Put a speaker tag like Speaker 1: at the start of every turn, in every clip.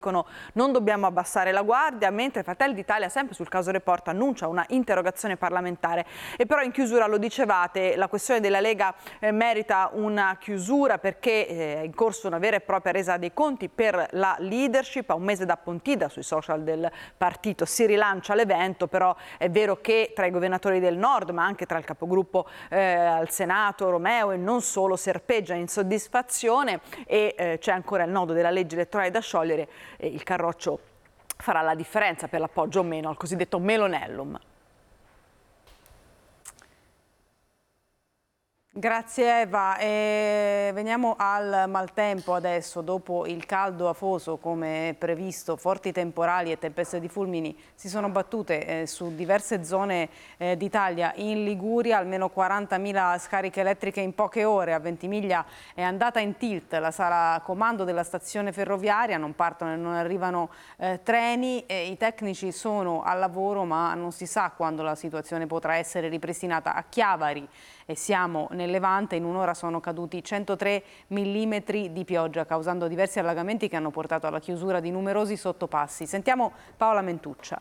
Speaker 1: Non dobbiamo abbassare la guardia, mentre Fratelli d'Italia, sempre sul caso Report, annuncia una interrogazione parlamentare. E però in chiusura, lo dicevate, la questione della Lega merita una chiusura perché è in corso una vera e propria resa dei conti per la leadership. A un mese da Pontida, sui social del partito si rilancia l'evento, però è vero che tra i governatori del Nord, ma anche tra il capogruppo al Senato Romeo e non solo, serpeggia insoddisfazione e c'è ancora il nodo della legge elettorale da sciogliere. Il Carroccio farà la differenza per l'appoggio o meno al cosiddetto Melonellum.
Speaker 2: Grazie Eva. Veniamo al maltempo adesso. Dopo il caldo afoso come previsto, forti temporali e tempeste di fulmini si sono battute su diverse zone d'Italia. In Liguria almeno 40.000 scariche elettriche in poche ore. A Ventimiglia è andata in tilt la sala comando della stazione ferroviaria, non partono e non arrivano treni. I tecnici sono al lavoro, ma non si sa quando la situazione potrà essere ripristinata. A Chiavari e siamo nel Levante, in un'ora sono caduti 103 mm di pioggia, causando diversi allagamenti che hanno portato alla chiusura di numerosi sottopassi. Sentiamo Paola Mentuccia.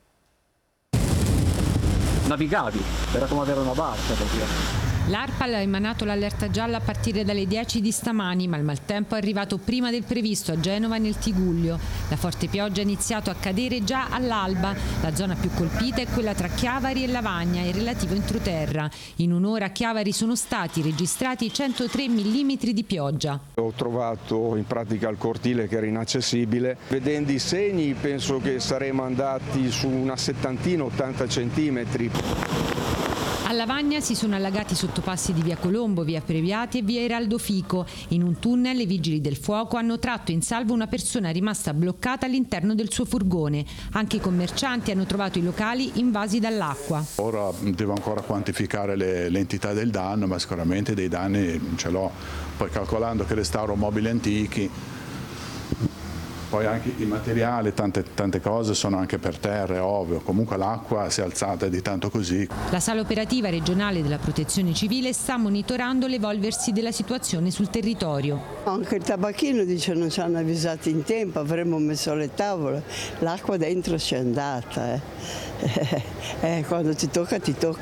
Speaker 3: Navigavi, era come avere una barca praticamente.
Speaker 4: L'ARPAL ha emanato l'allerta gialla a partire dalle 10 di stamani, ma il maltempo è arrivato prima del previsto a Genova e nel Tigullio. La forte pioggia ha iniziato a cadere già all'alba. La zona più colpita è quella tra Chiavari e Lavagna e il relativo entroterra. In un'ora a Chiavari sono stati registrati 103 mm di pioggia.
Speaker 5: Ho trovato in pratica il cortile che era inaccessibile. Vedendo i segni penso che saremmo andati su una 70-80 centimetri.
Speaker 4: A Lavagna si sono allagati sottopassi di via Colombo, via Previati e via Eraldo Fico. In un tunnel i vigili del fuoco hanno tratto in salvo una persona rimasta bloccata all'interno del suo furgone. Anche i commercianti hanno trovato i locali invasi dall'acqua.
Speaker 6: Ora devo ancora quantificare l'entità del danno, ma sicuramente dei danni ce l'ho. Poi calcolando che restauro mobili antichi, poi anche i materiali, tante cose sono anche per terra, è ovvio. Comunque l'acqua si è alzata di tanto così.
Speaker 4: La sala operativa regionale della Protezione Civile sta monitorando l'evolversi della situazione sul territorio.
Speaker 7: Anche il tabacchino dice non ci hanno avvisati in tempo, avremmo messo le tavole, l'acqua dentro c'è andata. Quando ti tocca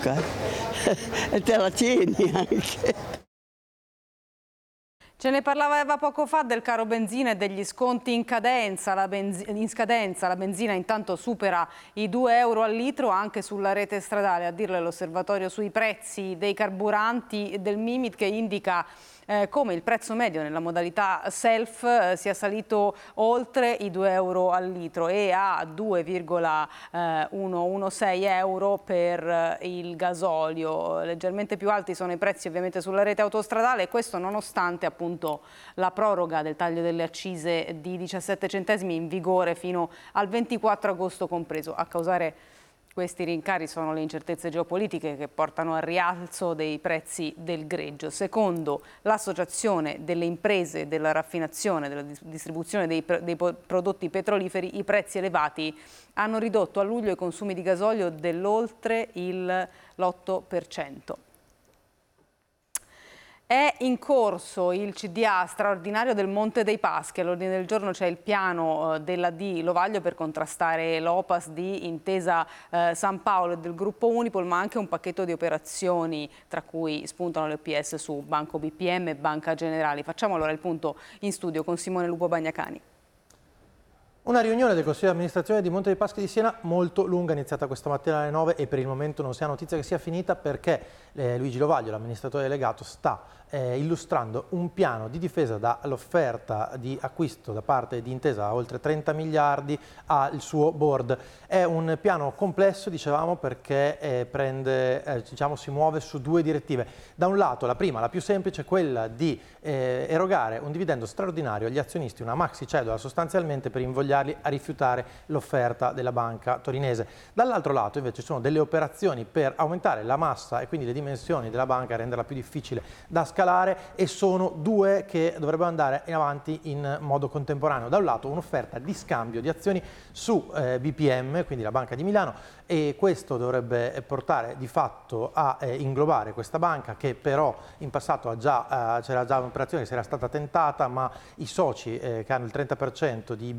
Speaker 7: e te la tieni anche.
Speaker 2: Ce ne parlava Eva poco fa del caro benzina e degli sconti in scadenza. La benzina intanto supera i 2 euro al litro anche sulla rete stradale. A dirlo è l'osservatorio sui prezzi dei carburanti del Mimit, che indica come il prezzo medio nella modalità self sia salito oltre i 2 euro al litro e a 2,116 euro per il gasolio. Leggermente più alti sono i prezzi ovviamente sulla rete autostradale, e questo nonostante appunto la proroga del taglio delle accise di 17 centesimi in vigore fino al 24 agosto compreso. A causare questi rincari sono le incertezze geopolitiche che portano al rialzo dei prezzi del greggio. Secondo l'Associazione delle imprese della raffinazione e della distribuzione dei prodotti petroliferi, i prezzi elevati hanno ridotto a luglio i consumi di gasolio dell'oltre l'8%. È in corso il CDA straordinario del Monte dei Paschi. All'ordine del giorno c'è il piano della D Lovaglio per contrastare l'OPAS di Intesa San Paolo e del gruppo Unipol, ma anche un pacchetto di operazioni tra cui spuntano le OPS su Banco BPM e Banca Generali. Facciamo allora il punto in studio con Simone Lupo Bagnacani.
Speaker 8: Una riunione del Consiglio di amministrazione di Monte dei Paschi di Siena molto lunga, iniziata questa mattina alle 9 e per il momento non si ha notizia che sia finita perché Luigi Lovaglio, l'amministratore delegato, sta illustrando un piano di difesa dall'offerta di acquisto da parte di Intesa a oltre 30 miliardi al suo board. È un piano complesso, dicevamo, perché si muove su 2 direttive. Da un lato la prima, la più semplice, quella di erogare un dividendo straordinario agli azionisti, una maxi cedola sostanzialmente per invogliarli a rifiutare l'offerta della banca torinese. Dall'altro lato invece ci sono delle operazioni per aumentare la massa e quindi le dimensioni della banca, renderla più difficile da scalare, e sono 2 che dovrebbero andare in avanti in modo contemporaneo. Da un lato un'offerta di scambio di azioni su BPM, quindi la Banca di Milano, e questo dovrebbe portare di fatto a inglobare questa banca, che però in passato c'era già un'operazione che era stata tentata, ma i soci che hanno il 30% di BPM, che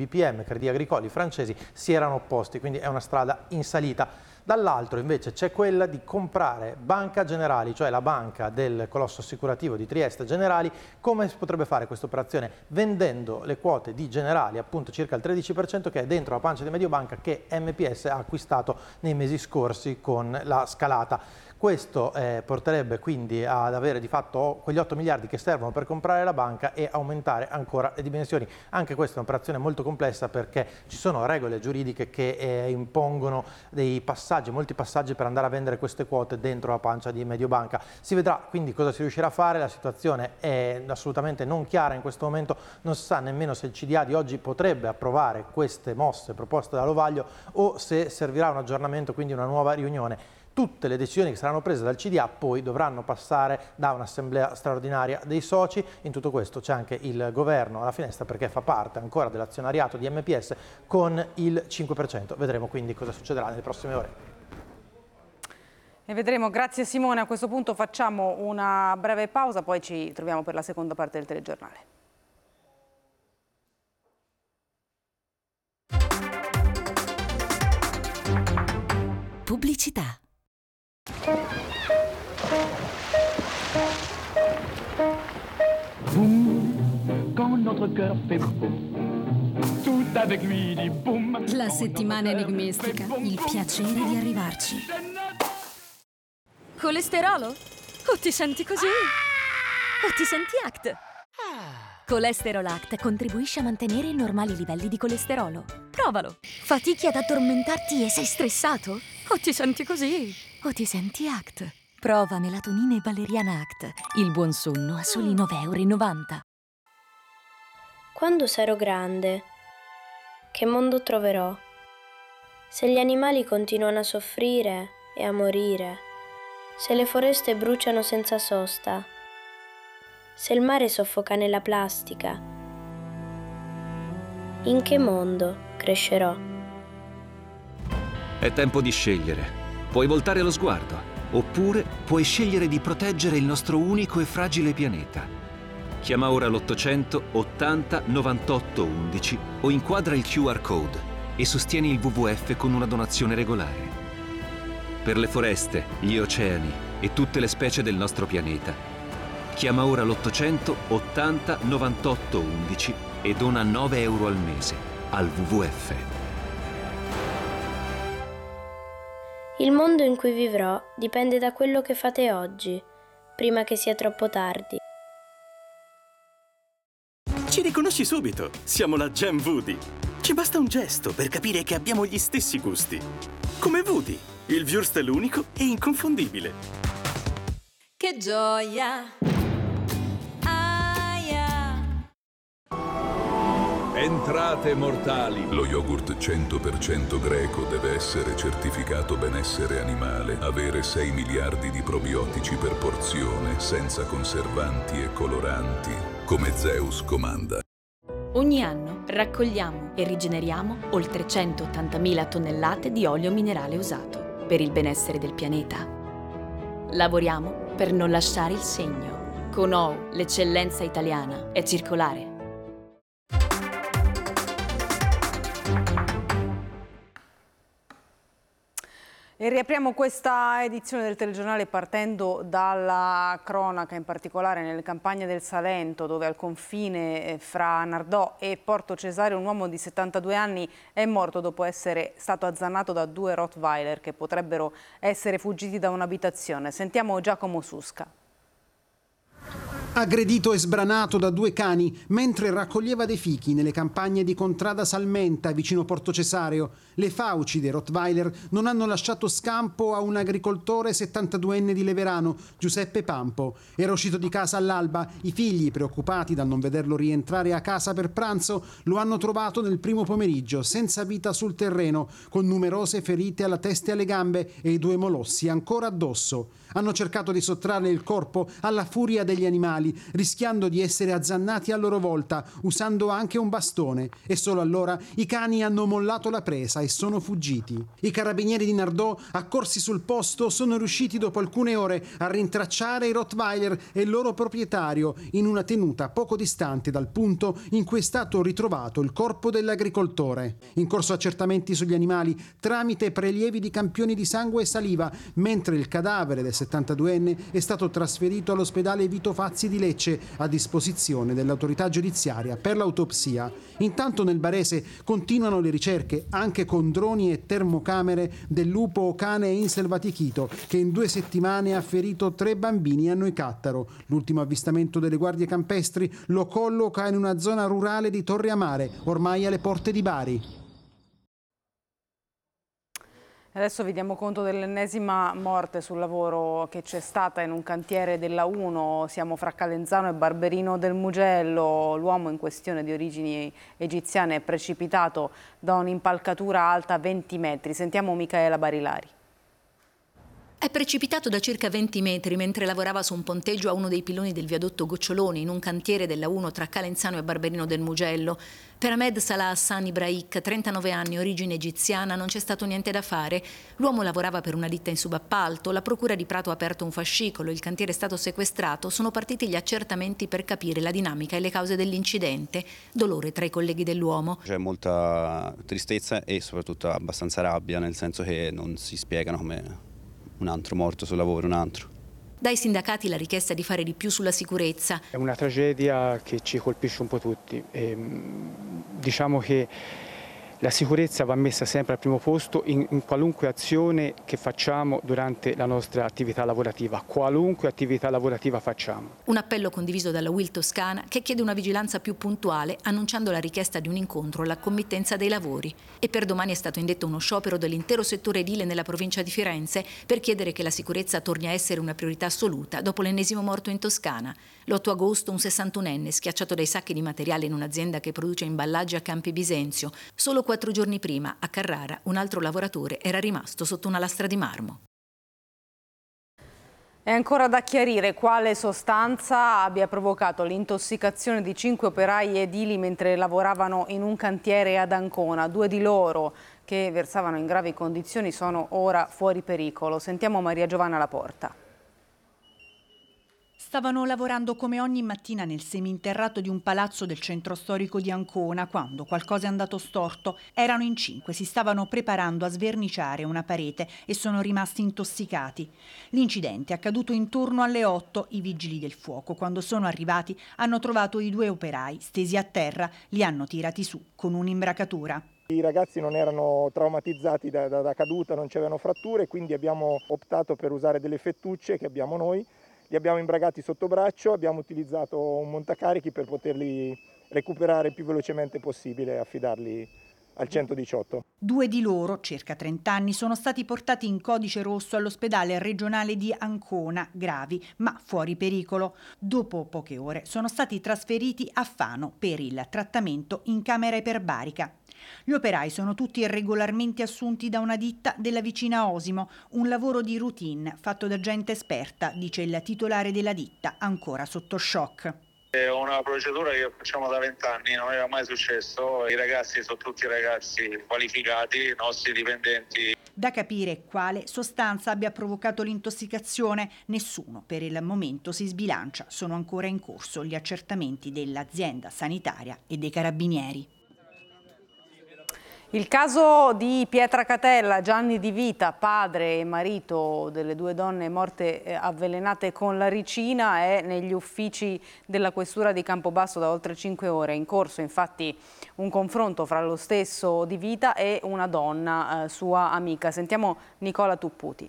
Speaker 8: Crédit Agricole, i francesi, si erano opposti, quindi è una strada in salita. Dall'altro invece c'è quella di comprare Banca Generali, cioè la banca del colosso assicurativo di Trieste Generali. Come si potrebbe fare questa operazione? Vendendo le quote di Generali, appunto circa il 13%, che è dentro la pancia di Mediobanca, che MPS ha acquistato nei mesi scorsi con la scalata. Questo porterebbe quindi ad avere di fatto quegli 8 miliardi che servono per comprare la banca e aumentare ancora le dimensioni. Anche questa è un'operazione molto complessa, perché ci sono regole giuridiche che impongono molti passaggi per andare a vendere queste quote dentro la pancia di Mediobanca. Si vedrà quindi cosa si riuscirà a fare. La situazione è assolutamente non chiara in questo momento, non si sa nemmeno se il CDA di oggi potrebbe approvare queste mosse proposte da Lovaglio o se servirà un aggiornamento, quindi una nuova riunione. Tutte le decisioni che saranno prese dal CDA poi dovranno passare da un'assemblea straordinaria dei soci. In tutto questo c'è anche il governo alla finestra, perché fa parte ancora dell'azionariato di MPS con il 5%. Vedremo quindi cosa succederà nelle prossime ore.
Speaker 2: E vedremo, grazie Simone. A questo punto facciamo una breve pausa, poi ci troviamo per la seconda parte del telegiornale.
Speaker 9: Pubblicità.
Speaker 10: Boum, quand notre cœur fait boum, tout avec lui dit boum.
Speaker 9: La settimana enigmistica, il piacere di arrivarci.
Speaker 11: Colesterolo? O ti senti così? O ti senti ACT? Colesterol ACT contribuisce a mantenere i normali livelli di colesterolo. Provalo. Fatichi ad addormentarti e sei stressato? O ti senti così? O ti senti ACT? Prova melatonina e valeriana ACT. Il buon sonno a soli 9,90 €.
Speaker 12: Quando sarò grande, che mondo troverò? Se gli animali continuano a soffrire e a morire, se le foreste bruciano senza sosta, se il mare soffoca nella plastica, in che mondo crescerò?
Speaker 13: È tempo di scegliere. Puoi voltare lo sguardo, oppure puoi scegliere di proteggere il nostro unico e fragile pianeta. Chiama ora l'800 80 98 11 o inquadra il QR code e sostieni il WWF con una donazione regolare. Per le foreste, gli oceani e tutte le specie del nostro pianeta, chiama ora l'800 80 98 11 e dona 9 € al mese al WWF.
Speaker 12: Il mondo in cui vivrò dipende da quello che fate oggi, prima che sia troppo tardi.
Speaker 14: Ci riconosci subito, siamo la Gem Woody. Ci basta un gesto per capire che abbiamo gli stessi gusti. Come Woody, il Würstel unico e inconfondibile.
Speaker 11: Che gioia!
Speaker 15: Entrate mortali. Lo yogurt 100% greco deve essere certificato benessere animale, avere 6 miliardi di probiotici per porzione, senza conservanti e coloranti, come Zeus comanda.
Speaker 11: Ogni anno raccogliamo e rigeneriamo oltre 180.000 tonnellate di olio minerale usato per il benessere del pianeta. Lavoriamo per non lasciare il segno. Con OU, l'eccellenza italiana è circolare.
Speaker 2: E riapriamo questa edizione del telegiornale partendo dalla cronaca, in particolare nelle campagne del Salento, dove al confine fra Nardò e Porto Cesario un uomo di 72 anni è morto dopo essere stato azzannato da 2 Rottweiler che potrebbero essere fuggiti da un'abitazione. Sentiamo Giacomo Susca.
Speaker 16: Aggredito e sbranato da 2 cani mentre raccoglieva dei fichi nelle campagne di Contrada Salmenta, vicino Porto Cesario. Le fauci dei Rottweiler non hanno lasciato scampo a un agricoltore 72enne di Leverano, Giuseppe Pampo. Era uscito di casa all'alba. I figli, preoccupati dal non vederlo rientrare a casa per pranzo, lo hanno trovato nel primo pomeriggio, senza vita sul terreno, con numerose ferite alla testa e alle gambe e i 2 molossi ancora addosso. Hanno cercato di sottrarre il corpo alla furia degli animali, animali, rischiando di essere azzannati a loro volta, usando anche un bastone, e solo allora i cani hanno mollato la presa e sono fuggiti. I carabinieri di Nardò, accorsi sul posto, sono riusciti dopo alcune ore a rintracciare i Rottweiler e il loro proprietario in una tenuta poco distante dal punto in cui è stato ritrovato il corpo dell'agricoltore. In corso accertamenti sugli animali tramite prelievi di campioni di sangue e saliva, mentre il cadavere del 72enne è stato trasferito all'ospedale Vito Fazzi di Lecce a disposizione dell'autorità giudiziaria per l'autopsia. Intanto nel Barese continuano le ricerche anche con droni e termocamere del lupo cane inselvatichito che in 2 settimane ha ferito 3 bambini a Noicattaro. L'ultimo avvistamento delle guardie campestri lo colloca in una zona rurale di Torre Amare, ormai alle porte di Bari.
Speaker 2: Adesso vi diamo conto dell'ennesima morte sul lavoro che c'è stata in un cantiere della 1. Siamo fra Calenzano e Barberino del Mugello. L'uomo in questione, di origini egiziane, è precipitato da un'impalcatura alta 20 metri. Sentiamo Micaela Barilari.
Speaker 17: È precipitato da circa 20 metri mentre lavorava su un ponteggio a uno dei piloni del viadotto Goccioloni in un cantiere della 1 tra Calenzano e Barberino del Mugello. Per Ahmed Salah Hassan Ibraik, 39 anni, origine egiziana, non c'è stato niente da fare. L'uomo lavorava per una ditta in subappalto, la procura di Prato ha aperto un fascicolo, il cantiere è stato sequestrato, sono partiti gli accertamenti per capire la dinamica e le cause dell'incidente. Dolore tra i colleghi dell'uomo.
Speaker 18: C'è molta tristezza e soprattutto abbastanza rabbia, nel senso che non si spiegano come un altro morto sul lavoro, un altro.
Speaker 17: Dai sindacati la richiesta di fare di più sulla sicurezza.
Speaker 19: È una tragedia che ci colpisce un po' tutti. Diciamo che la sicurezza va messa sempre al primo posto in qualunque azione che facciamo durante la nostra attività lavorativa, qualunque attività lavorativa facciamo.
Speaker 17: Un appello condiviso dalla UIL Toscana che chiede una vigilanza più puntuale, annunciando la richiesta di un incontro alla committenza dei lavori. E per domani è stato indetto uno sciopero dell'intero settore edile nella provincia di Firenze per chiedere che la sicurezza torni a essere una priorità assoluta dopo l'ennesimo morto in Toscana. L'8 agosto un 61enne schiacciato dai sacchi di materiale in un'azienda che produce imballaggi a Campi Bisenzio. Solo 4 giorni prima, a Carrara, un altro lavoratore era rimasto sotto una lastra di marmo.
Speaker 2: È ancora da chiarire quale sostanza abbia provocato l'intossicazione di 5 operai edili mentre lavoravano in un cantiere ad Ancona. 2 di loro, che versavano in gravi condizioni, sono ora fuori pericolo. Sentiamo Maria Giovanna Laporta.
Speaker 20: Stavano lavorando come ogni mattina nel seminterrato di un palazzo del centro storico di Ancona quando qualcosa è andato storto. Erano in 5, si stavano preparando a sverniciare una parete e sono rimasti intossicati. L'incidente è accaduto intorno alle 8. I vigili del fuoco, quando sono arrivati, hanno trovato i 2 operai stesi a terra, li hanno tirati su con un'imbracatura.
Speaker 21: I ragazzi non erano traumatizzati da caduta, non c'erano fratture, quindi abbiamo optato per usare delle fettucce che abbiamo noi. Li abbiamo imbragati sotto braccio, abbiamo utilizzato un montacarichi per poterli recuperare il più velocemente possibile e affidarli al 118.
Speaker 20: 2 di loro, circa 30 anni, sono stati portati in codice rosso all'ospedale regionale di Ancona, gravi ma fuori pericolo. Dopo poche ore sono stati trasferiti a Fano per il trattamento in camera iperbarica. Gli operai sono tutti regolarmente assunti da una ditta della vicina Osimo, un lavoro di routine fatto da gente esperta, dice il titolare della ditta, ancora sotto shock.
Speaker 22: È una procedura che facciamo da 20 anni, non era mai successo, i ragazzi sono tutti ragazzi qualificati, i nostri dipendenti.
Speaker 20: Da capire quale sostanza abbia provocato l'intossicazione, nessuno per il momento si sbilancia, sono ancora in corso gli accertamenti dell'azienda sanitaria e dei carabinieri.
Speaker 2: Il caso di Pietracatella, Gianni Di Vita, padre e marito delle 2 donne morte avvelenate con la ricina, è negli uffici della questura di Campobasso da oltre 5 ore. È in corso infatti un confronto fra lo stesso Di Vita e una donna, sua amica. Sentiamo Nicola Tupputi.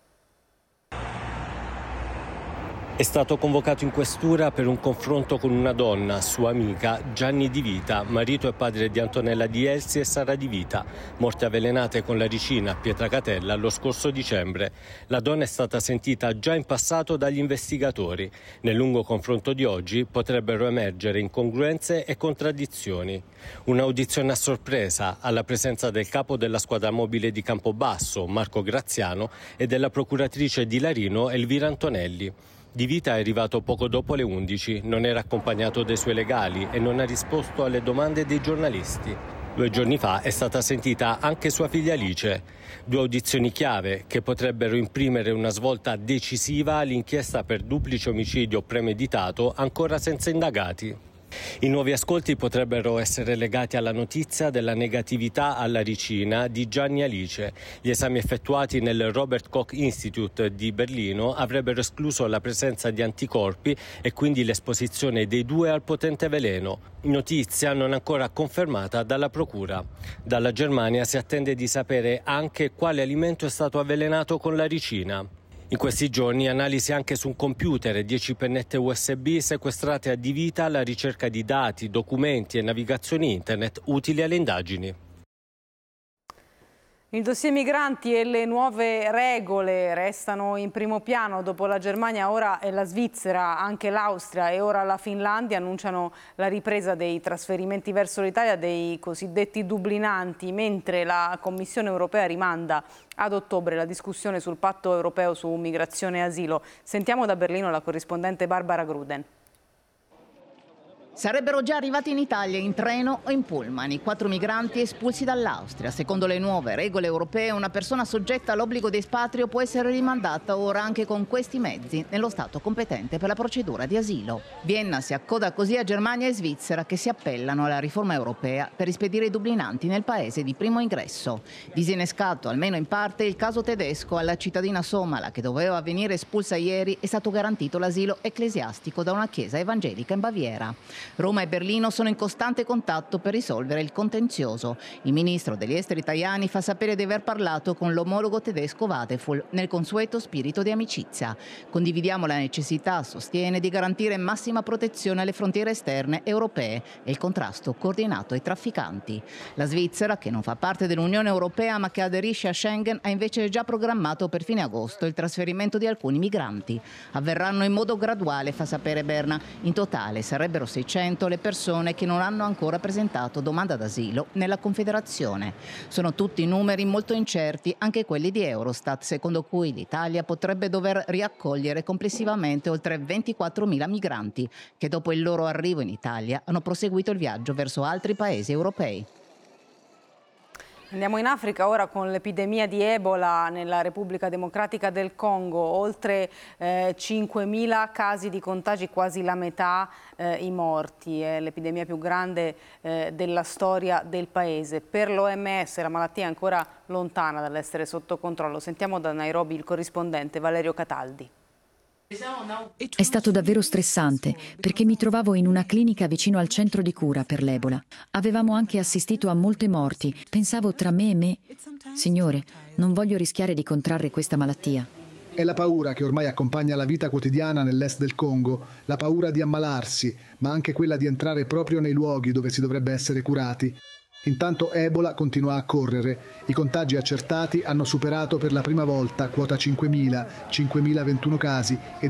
Speaker 23: È stato convocato in questura per un confronto con una donna, sua amica, Gianni Di Vita, marito e padre di Antonella Di Elsi e Sara Di Vita, morte avvelenate con la ricina a Pietracatella lo scorso dicembre. La donna è stata sentita già in passato dagli investigatori. Nel lungo confronto di oggi potrebbero emergere incongruenze e contraddizioni. Un'audizione a sorpresa alla presenza del capo della squadra mobile di Campobasso, Marco Graziano, e della procuratrice di Larino, Elvira Antonelli. Di Vita è arrivato poco dopo le 11, non era accompagnato dai suoi legali e non ha risposto alle domande dei giornalisti. 2 giorni fa è stata sentita anche sua figlia Alice. 2 audizioni chiave che potrebbero imprimere una svolta decisiva all'inchiesta per duplice omicidio premeditato ancora senza indagati. I nuovi ascolti potrebbero essere legati alla notizia della negatività alla ricina di Gianni Alice. Gli esami effettuati nel Robert Koch Institute di Berlino avrebbero escluso la presenza di anticorpi e quindi l'esposizione dei 2 al potente veleno. Notizia non ancora confermata dalla procura. Dalla Germania si attende di sapere anche quale alimento è stato avvelenato con la ricina. In questi giorni analisi anche su un computer e 10 pennette USB sequestrate a Di Vita alla ricerca di dati, documenti e navigazioni internet utili alle indagini.
Speaker 2: Il dossier migranti e le nuove regole restano in primo piano. Dopo la Germania ora è la Svizzera, anche l'Austria e ora la Finlandia annunciano la ripresa dei trasferimenti verso l'Italia dei cosiddetti dublinanti, mentre la Commissione europea rimanda ad ottobre la discussione sul patto europeo su migrazione e asilo. Sentiamo da Berlino la corrispondente Barbara Gruden.
Speaker 1: Sarebbero già arrivati in Italia in treno o in pullman i 4 migranti espulsi dall'Austria. Secondo le nuove regole europee, una persona soggetta all'obbligo di espatrio può essere rimandata ora anche con questi mezzi nello Stato competente per la procedura di asilo. Vienna si accoda così a Germania e Svizzera che si appellano alla riforma europea per rispedire i dublinanti nel paese di primo ingresso. Disinnescato almeno in parte il caso tedesco, alla cittadina somala che doveva venire espulsa ieri è stato garantito l'asilo ecclesiastico da una chiesa evangelica in Baviera. Roma e Berlino sono in costante contatto per risolvere il contenzioso. Il ministro degli esteri Tajani fa sapere di aver parlato con l'omologo tedesco Wadefull nel consueto spirito di amicizia. Condividiamo la necessità, sostiene, di garantire massima protezione alle frontiere esterne europee e il contrasto coordinato ai trafficanti. La Svizzera, che non fa parte dell'Unione Europea ma che aderisce a Schengen, ha invece già programmato per fine agosto il trasferimento di alcuni migranti. Avverranno in modo graduale, fa sapere Berna. In totale sarebbero 600 le persone che non hanno ancora presentato domanda d'asilo nella Confederazione. Sono tutti numeri molto incerti, anche quelli di Eurostat, secondo cui l'Italia potrebbe dover riaccogliere complessivamente oltre 24.000 migranti che dopo il loro arrivo in Italia hanno proseguito il viaggio verso altri paesi europei.
Speaker 2: Andiamo in Africa ora con l'epidemia di Ebola nella Repubblica Democratica del Congo. Oltre 5.000 casi di contagi, quasi la metà i morti. È l'epidemia più grande della storia del paese. Per l'OMS la malattia è ancora lontana dall'essere sotto controllo. Sentiamo da Nairobi il corrispondente Valerio Cataldi.
Speaker 3: È stato davvero stressante perché mi trovavo in una clinica vicino al centro di cura per l'Ebola. Avevamo anche assistito a molte morti. Pensavo tra me e me, Signore, non voglio rischiare di contrarre questa malattia.
Speaker 5: È la paura che ormai accompagna la vita quotidiana nell'est del Congo, la paura di ammalarsi, ma anche quella di entrare proprio nei luoghi dove si dovrebbe essere curati. Intanto Ebola continua a correre. I contagi accertati hanno superato per la prima volta quota 5.000, 5.021 casi e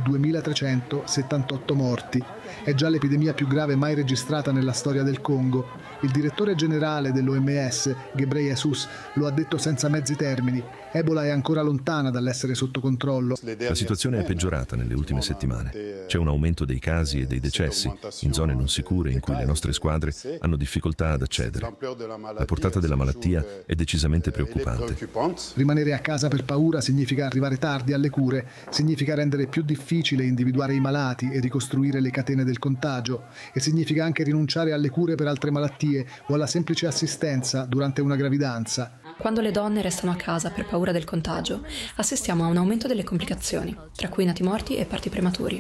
Speaker 5: 2.378 morti. È già l'epidemia più grave mai registrata nella storia del Congo. Il direttore generale dell'OMS, Ghebreyesus, lo ha detto senza mezzi termini. Ebola è ancora lontana dall'essere sotto controllo.
Speaker 24: La situazione è peggiorata nelle ultime settimane. C'è un aumento dei casi e dei decessi in zone non sicure in cui le nostre squadre hanno difficoltà ad accedere. La portata della malattia è decisamente preoccupante.
Speaker 5: Rimanere a casa per paura significa arrivare tardi alle cure, significa rendere più difficile individuare i malati e ricostruire le catene del contagio, e significa anche rinunciare alle cure per altre malattie o alla semplice assistenza durante una gravidanza.
Speaker 25: Quando le donne restano a casa per paura del contagio, assistiamo a un aumento delle complicazioni, tra cui nati morti e parti prematuri.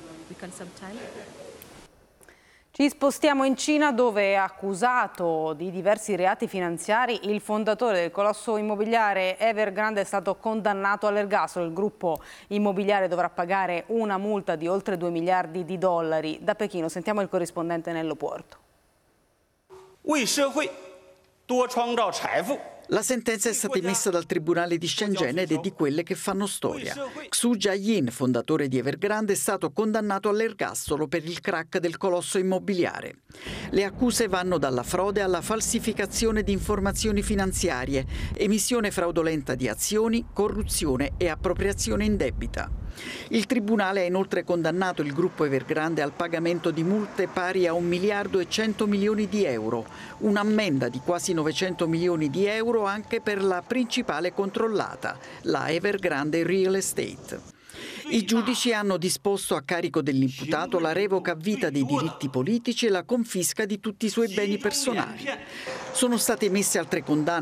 Speaker 2: Ci spostiamo in Cina, dove è accusato di diversi reati finanziari il fondatore del colosso immobiliare Evergrande. È stato condannato all'ergastolo. Il gruppo immobiliare dovrà pagare una multa di oltre 2 miliardi di dollari. Da Pechino sentiamo il corrispondente Nello Puerto.
Speaker 26: La sentenza è stata emessa dal Tribunale di Shenzhen ed è di quelle che fanno storia. Xu Jiayin, fondatore di Evergrande, è stato condannato all'ergastolo per il crack del colosso immobiliare. Le accuse vanno dalla frode alla falsificazione di informazioni finanziarie, emissione fraudolenta di azioni, corruzione e appropriazione indebita. Il Tribunale ha inoltre condannato il gruppo Evergrande al pagamento di multe pari a 1 miliardo e 100 milioni di euro, un'ammenda di quasi 900 milioni di euro anche per la principale controllata, la Evergrande Real Estate. I giudici hanno disposto a carico dell'imputato la revoca a vita dei diritti politici e la confisca di tutti i suoi beni personali. Sono state emesse altre condanne